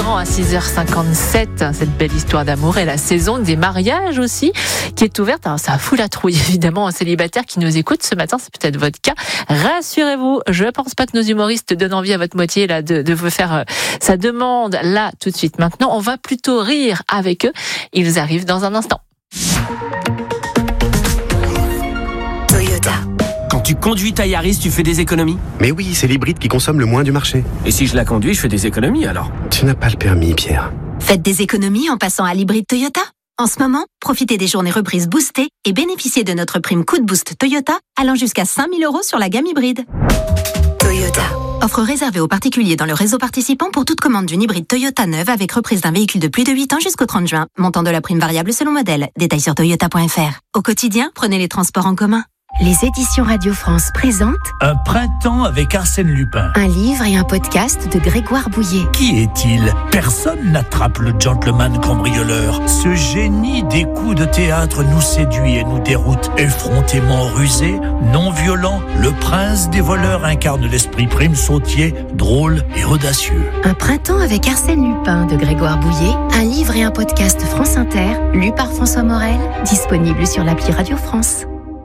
Ferrand à 6h57. Cette belle histoire d'amour et la saison des mariages aussi qui est ouverte. Alors ça fout la trouille évidemment aux célibataires qui nous écoutent ce matin. C'est peut-être votre cas. Rassurez-vous, je ne pense pas que nos humoristes donnent envie à votre moitié là de vous faire sa demande là tout de suite. Maintenant, on va plutôt rire avec eux. Ils arrivent dans un instant. Toyota. Quand tu conduis ta Yaris, tu fais des économies? Mais oui, c'est l'hybride qui consomme le moins du marché. Et si je la conduis, je fais des économies alors? Tu n'as pas le permis, Pierre. Faites des économies en passant à l'hybride Toyota. En ce moment, profitez des journées reprises boostées et bénéficiez de notre prime Coup de Boost Toyota allant jusqu'à 5 000 € sur la gamme hybride. Toyota. Offre réservée aux particuliers dans le réseau participant pour toute commande d'une hybride Toyota neuve avec reprise d'un véhicule de plus de 8 ans jusqu'au 30 juin. Montant de la prime variable selon modèle. Détails sur toyota.fr. Au quotidien, prenez les transports en commun. Les éditions Radio France présentent Un printemps avec Arsène Lupin. un livre et un podcast de Grégoire Bouillet. Qui est-il? Personne n'attrape le gentleman cambrioleur. Ce génie des coups de théâtre nous séduit et nous déroute. Effrontément rusé, non violent, le prince des voleurs incarne l'esprit prime sautier, drôle et audacieux. Un printemps avec Arsène Lupin de Grégoire Bouillet. Un livre et un podcast France Inter, lu par François Morel, disponible sur l'appli Radio France.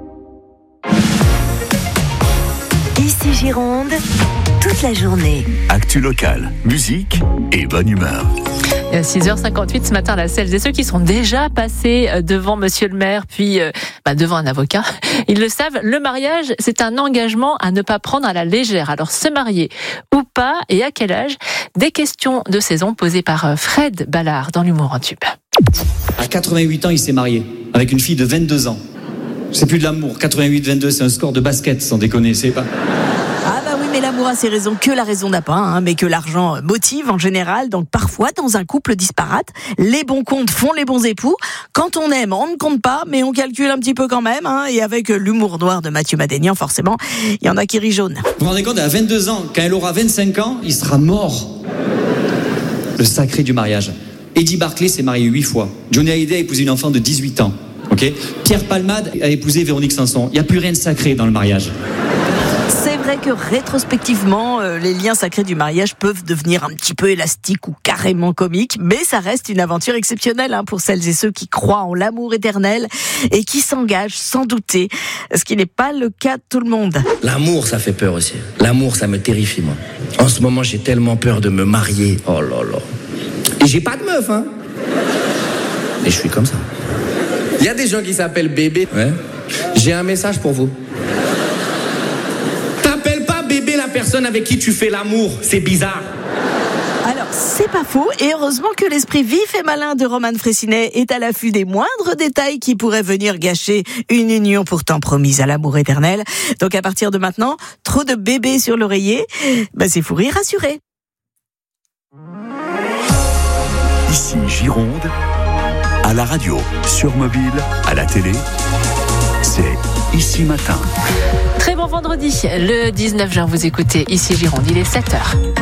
Ici Gironde, toute la journée. Actu locale, musique et bonne humeur. Et à 6h58 ce matin, là, celles et ceux qui sont déjà passés devant monsieur le maire, puis devant un avocat, ils le savent, le mariage, c'est un engagement à ne pas prendre à la légère. Alors, se marier ou pas, et à quel âge? Des questions de saison posées par Fred Ballard dans l'humour en tube. À 88 ans, il s'est marié avec une fille de 22 ans. C'est plus de l'amour. 88-22, c'est un score de basket, sans déconner, c'est pas... Ah bah oui, mais l'amour a ses raisons que la raison n'a pas, mais que l'argent motive en général. Donc parfois, dans un couple disparate, les bons comptes font les bons époux. Quand on aime, on ne compte pas, mais on calcule un petit peu quand même. Et avec l'humour noir de Mathieu Madénian, forcément, il y en a qui rient jaune. Vous vous rendez compte, à 22 ans, quand elle aura 25 ans, il sera mort. Le sacré du mariage. Eddie Barclay s'est marié 8 fois. Johnny Hallyday a épousé une enfant de 18 ans. Okay. Pierre Palmade a épousé Véronique Sanson. Il n'y a plus rien de sacré dans le mariage. C'est vrai que rétrospectivement, les liens sacrés du mariage peuvent devenir un petit peu élastiques ou carrément comiques, mais ça reste une aventure exceptionnelle pour celles et ceux qui croient en l'amour éternel et qui s'engagent sans douter, ce qui n'est pas le cas de tout le monde. L'amour, ça fait peur aussi. L'amour, ça me terrifie, moi. En ce moment, j'ai tellement peur de me marier. Oh là là. Et j'ai pas de meuf, Et je suis comme ça. Il y a des gens qui s'appellent bébé. Ouais. J'ai un message pour vous. T'appelles pas bébé la personne avec qui tu fais l'amour. C'est bizarre. Alors, c'est pas faux, et heureusement que l'esprit vif et malin de Roman Frécinet est à l'affût des moindres détails qui pourraient venir gâcher une union pourtant promise à l'amour éternel. Donc à partir de maintenant, trop de bébés sur l'oreiller, c'est fou rire assuré. Ici Gironde, à la radio, sur mobile, à la télé, c'est Ici Matin. Très bon vendredi, le 19 juin, vous écoutez Ici Gironde, il est 7h.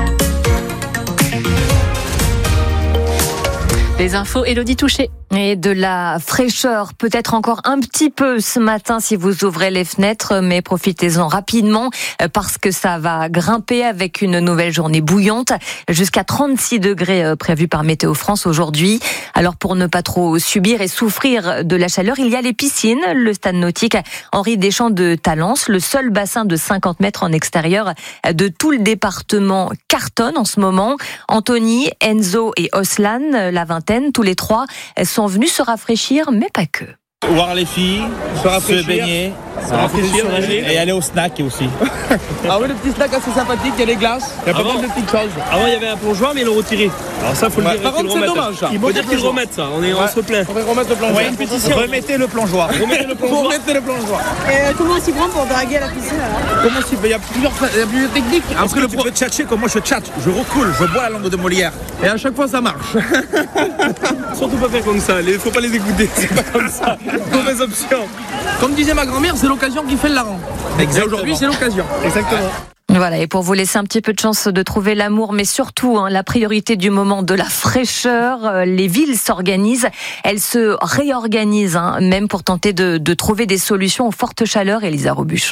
Les infos, Élodie Touché. Et de la fraîcheur, peut-être encore un petit peu ce matin si vous ouvrez les fenêtres, mais profitez-en rapidement parce que ça va grimper avec une nouvelle journée bouillante, jusqu'à 36 degrés prévus par Météo France aujourd'hui. Alors pour ne pas trop subir et souffrir de la chaleur, il y a les piscines, le stade nautique Henri Deschamps de Talence, le seul bassin de 50 mètres en extérieur de tout le département cartonne en ce moment. Anthony, Enzo et Oslan, la vingtaine, tous les trois sont venus se rafraîchir, mais pas que. Voir les filles, se baigner, se rafraîchir et aller au snack aussi. Ah oui, le petit snack assez sympathique, il y a les glaces, il y a pas mal de petites choses. Avant il y avait un plongeoir mais ils l'ont retiré. Alors ça faut le dire, par contre c'est dommage ça. Il faut dire qu'ils le remettent ça, on se plaint. On va remettre le plongeoir. Une pétition. Remettez le plongeoir. Remettez le plongeoir. Et comment on s'y prend pour draguer à la piscine alors? Comment s'y prend? Il y a plusieurs techniques. Parce que tu peux tchatcher comme moi je tchatche, je recoule, je bois la langue de Molière. Et à chaque fois ça marche. Surtout pas faire comme ça, il faut pas les écouter, c'est pas comme ça. Mauvaise option. Comme disait ma grand-mère, c'est l'occasion qui fait le larron. Et aujourd'hui, c'est l'occasion. Exactement. Voilà, et pour vous laisser un petit peu de chance de trouver l'amour, mais surtout la priorité du moment de la fraîcheur, les villes s'organisent, elles se réorganisent, même pour tenter de trouver des solutions aux fortes chaleurs. Elisa Robuchon.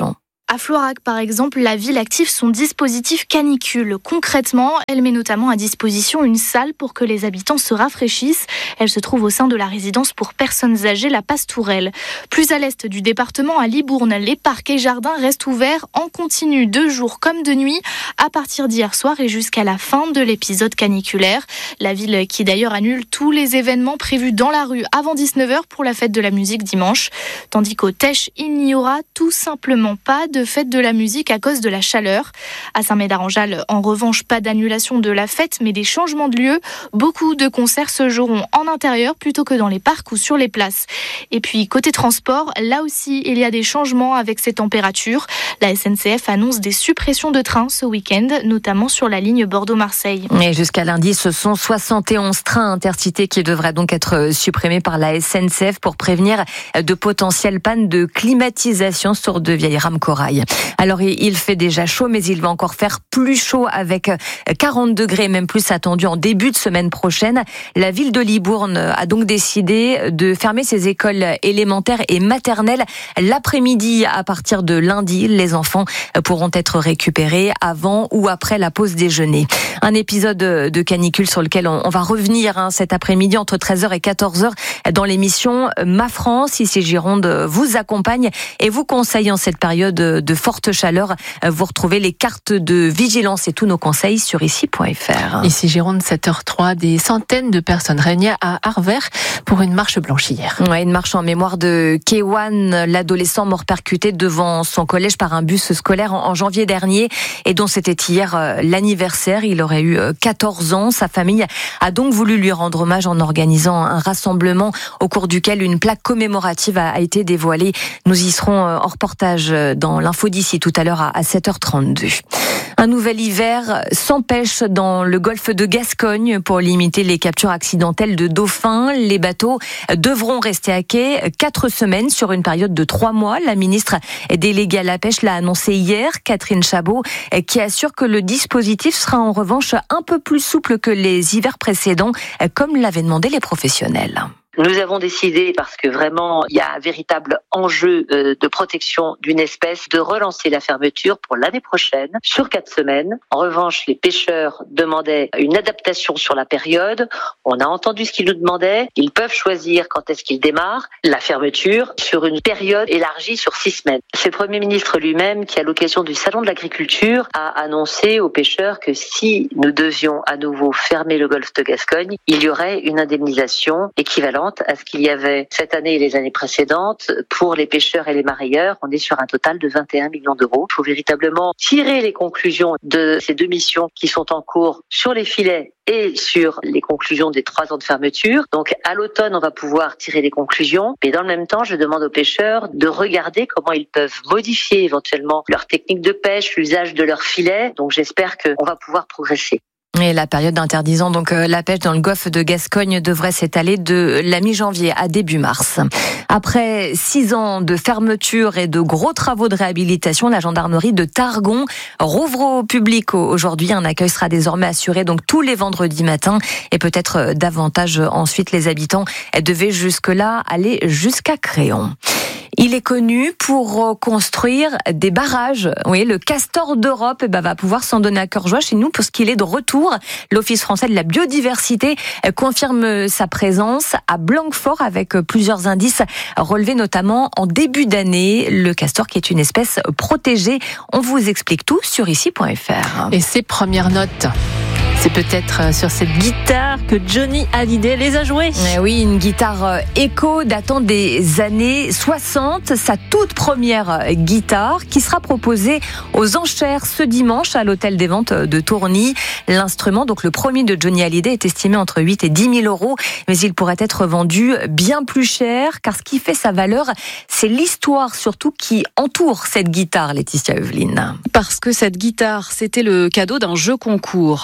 À Florac, par exemple, la ville active son dispositif canicule. Concrètement, elle met notamment à disposition une salle pour que les habitants se rafraîchissent. Elle se trouve au sein de la résidence pour personnes âgées, la Pastourelle. Plus à l'est du département, à Libourne, les parcs et jardins restent ouverts en continu de jour comme de nuit à partir d'hier soir et jusqu'à la fin de l'épisode caniculaire. La ville qui d'ailleurs annule tous les événements prévus dans la rue avant 19h pour la fête de la musique dimanche. Tandis qu'au Tech, il n'y aura tout simplement pas de fête de la musique à cause de la chaleur. À Saint-Médard-en-Jalles, en revanche, pas d'annulation de la fête, mais des changements de lieu. Beaucoup de concerts se joueront en intérieur plutôt que dans les parcs ou sur les places. Et puis, côté transport, là aussi, il y a des changements avec ces températures. La SNCF annonce des suppressions de trains ce week-end, notamment sur la ligne Bordeaux-Marseille. Et jusqu'à lundi, ce sont 71 trains intercités qui devraient donc être supprimés par la SNCF pour prévenir de potentielles pannes de climatisation sur de vieilles rames corail. Alors il fait déjà chaud, mais il va encore faire plus chaud avec 40 degrés, même plus attendu en début de semaine prochaine. La ville de Libourne a donc décidé de fermer ses écoles élémentaires et maternelles l'après-midi à partir de lundi. Les enfants pourront être récupérés avant ou après la pause déjeuner. Un épisode de canicule sur lequel on va revenir cet après-midi entre 13h et 14h dans l'émission Ma France. Ici Gironde vous accompagne et vous conseille en cette période de forte chaleur. Vous retrouvez les cartes de vigilance et tous nos conseils sur ici.fr. Ici Gironde, 7h03, des centaines de personnes régnaient à Arvers pour une marche blanche hier. Ouais, une marche en mémoire de Kewan, l'adolescent mort percuté devant son collège par un bus scolaire en janvier dernier et dont c'était hier l'anniversaire. Il aurait eu 14 ans. Sa famille a donc voulu lui rendre hommage en organisant un rassemblement au cours duquel une plaque commémorative a été dévoilée. Nous y serons en reportage dans l'info d'ici tout à l'heure à 7h32. Un nouvel hiver sans pêche dans le golfe de Gascogne pour limiter les captures accidentelles de dauphins. Les bateaux devront rester à quai 4 semaines sur une période de 3 mois. La ministre déléguée à la pêche l'a annoncé hier, Catherine Chabot, qui assure que le dispositif sera en revanche un peu plus souple que les hivers précédents, comme l'avaient demandé les professionnels. Nous avons décidé, parce que vraiment il y a un véritable enjeu de protection d'une espèce, de relancer la fermeture pour l'année prochaine sur 4 semaines. En revanche, les pêcheurs demandaient une adaptation sur la période. On a entendu ce qu'ils nous demandaient. Ils peuvent choisir quand est-ce qu'ils démarrent la fermeture sur une période élargie sur 6 semaines. C'est le Premier ministre lui-même qui, à l'occasion du Salon de l'Agriculture, a annoncé aux pêcheurs que si nous devions à nouveau fermer le golfe de Gascogne, il y aurait une indemnisation équivalente à ce qu'il y avait cette année et les années précédentes pour les pêcheurs et les mareyeurs. On est sur un total de 21 millions d'euros. Il faut véritablement tirer les conclusions de ces 2 missions qui sont en cours sur les filets et sur les conclusions des 3 ans de fermeture. Donc à l'automne, on va pouvoir tirer des conclusions. Mais dans le même temps, je demande aux pêcheurs de regarder comment ils peuvent modifier éventuellement leur technique de pêche, l'usage de leurs filets. Donc j'espère qu'on va pouvoir progresser. Et la période interdisant donc la pêche dans le golfe de Gascogne devrait s'étaler de la mi-janvier à début mars. Après 6 ans de fermeture et de gros travaux de réhabilitation, la gendarmerie de Targon rouvre au public aujourd'hui. Un accueil sera désormais assuré donc tous les vendredis matins et peut-être davantage ensuite. Les habitants devaient jusque-là aller jusqu'à Créon. Il est connu pour construire des barrages. Oui, le Castor d'Europe va pouvoir s'en donner à cœur joie chez nous parce qu'il est de retour. L'Office français de la biodiversité confirme sa présence à Blanquefort avec plusieurs indices relevés notamment en début d'année. Le castor qui est une espèce protégée. On vous explique tout sur ici.fr. Et ses premières notes, c'est peut-être sur cette guitare que Johnny Hallyday les a jouées. Oui, une guitare éco datant des années 60. Sa toute première guitare qui sera proposée aux enchères ce dimanche à l'hôtel des ventes de Tourny. L'instrument, donc le premier de Johnny Hallyday, est estimé entre 8 et 10 000 euros. Mais il pourrait être vendu bien plus cher car ce qui fait sa valeur, c'est l'histoire surtout qui entoure cette guitare, Laetitia Eveline. Parce que cette guitare, c'était le cadeau d'un jeu concours. Johnny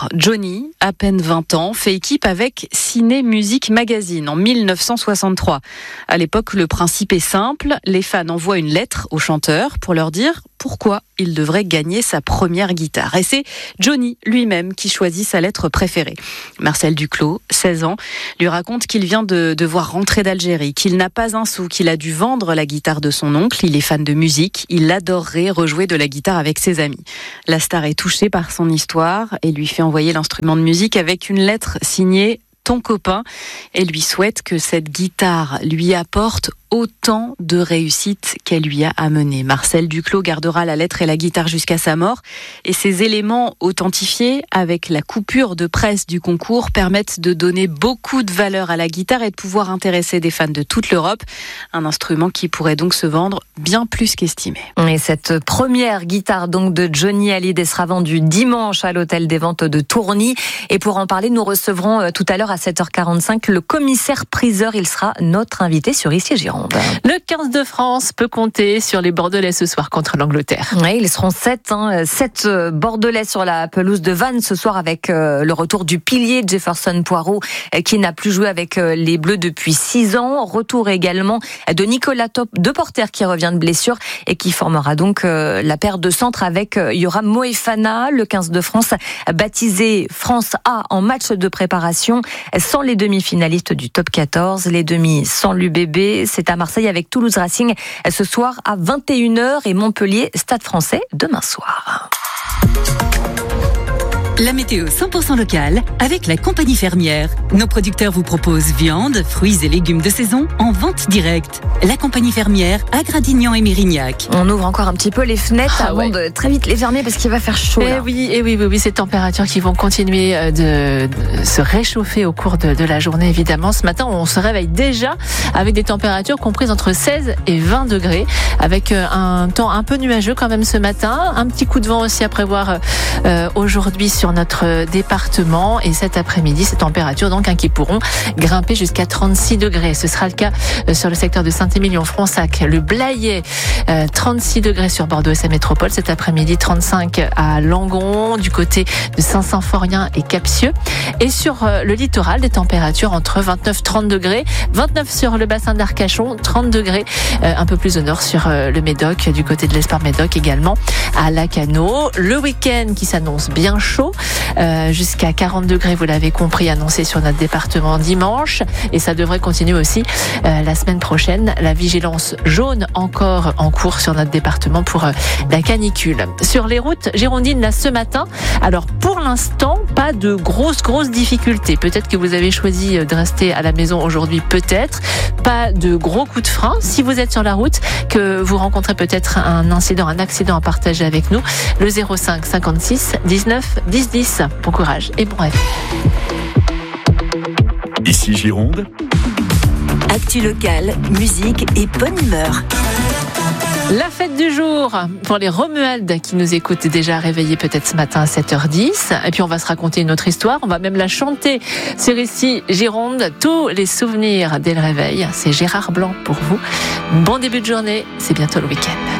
Johnny, à peine 20 ans, fait équipe avec Ciné Music Magazine en 1963. À l'époque, le principe est simple. Les fans envoient une lettre au chanteur pour leur dire pourquoi il devrait gagner sa première guitare. Et c'est Johnny lui-même qui choisit sa lettre préférée. Marcel Duclos, 16 ans, lui raconte qu'il vient de devoir rentrer d'Algérie, qu'il n'a pas un sou, qu'il a dû vendre la guitare de son oncle. Il est fan de musique, il adorerait rejouer de la guitare avec ses amis. La star est touchée par son histoire et lui fait envoyer l'instrument de musique avec une lettre signée ton copain et lui souhaite que cette guitare lui apporte autant de réussite qu'elle lui a amené. Marcel Duclos gardera la lettre et la guitare jusqu'à sa mort et ces éléments authentifiés avec la coupure de presse du concours permettent de donner beaucoup de valeur à la guitare et de pouvoir intéresser des fans de toute l'Europe. Un instrument qui pourrait donc se vendre bien plus qu'estimé. Et cette première guitare donc de Johnny Hallyday sera vendue dimanche à l'hôtel des ventes de Tourny. Et pour en parler, nous recevrons tout à l'heure à 7h45 le commissaire-priseur. Il sera notre invité sur Ici Gironde. Le 15 de France peut compter sur les Bordelais ce soir contre l'Angleterre. Oui, ils seront 7 Bordelais sur la pelouse de Vannes ce soir avec le retour du pilier Jefferson Poirot qui n'a plus joué avec les Bleus depuis 6 ans. Retour également de Nicolas Deporter qui revient de blessure et qui formera donc la paire de centre avec Yoram Moefana. Le 15 de France baptisé France A en match de préparation sans les demi-finalistes du top 14. Les demi sans l'UBB, c'est à Marseille avec Toulouse Racing ce soir à 21h et Montpellier Stade Français demain soir. La météo 100% locale avec la compagnie fermière. Nos producteurs vous proposent viande, fruits et légumes de saison en vente directe. La compagnie fermière à Gradignan et Mérignac. On ouvre encore un petit peu les fenêtres avant de très vite les fermer parce qu'il va faire chaud. Oui, ces températures qui vont continuer de se réchauffer au cours de la journée évidemment. Ce matin, on se réveille déjà avec des températures comprises entre 16 et 20 degrés avec un temps un peu nuageux quand même ce matin. Un petit coup de vent aussi à prévoir aujourd'hui sur notre département et cet après-midi, ces températures donc qui pourront grimper jusqu'à 36 degrés. Ce sera le cas sur le secteur de Saint-Émilion-Fronsac, le Blayais, 36 degrés sur Bordeaux et sa métropole. Cet après-midi, 35 à Langon, du côté de Saint-Symphorien et Capsieux. Et sur le littoral, des températures entre 29-30 degrés, 29 sur le bassin d'Arcachon, 30 degrés un peu plus au nord sur le Médoc, du côté de l'Espar-Médoc également, à Lacanau. Le week-end qui s'annonce bien chaud, jusqu'à 40 degrés, vous l'avez compris, annoncé sur notre département dimanche. Et ça devrait continuer aussi la semaine prochaine. La vigilance jaune encore en cours sur notre département pour la canicule. Sur les routes girondines, là, ce matin, alors pour l'instant, pas de grosses difficultés. Peut-être que vous avez choisi de rester à la maison aujourd'hui, peut-être. Pas de gros coups de frein. Si vous êtes sur la route, que vous rencontrez peut-être un accident à partager avec nous, le 05 56 19 10 10. Bon courage et bon rêve. Ici Gironde. Actu locale, musique et bonne humeur. La fête du jour pour les Romualdes qui nous écoutent déjà réveillés peut-être ce matin à 7h10. Et puis on va se raconter une autre histoire. On va même la chanter sur Ici Gironde. Tous les souvenirs dès le réveil. C'est Gérard Blanc pour vous. Bon début de journée. C'est bientôt le week-end.